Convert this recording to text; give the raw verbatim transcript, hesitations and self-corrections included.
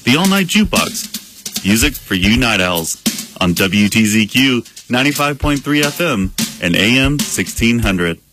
The All Night Jukebox. Music for you night owls. On W T Z Q ninety-five point three F M and A M sixteen hundred.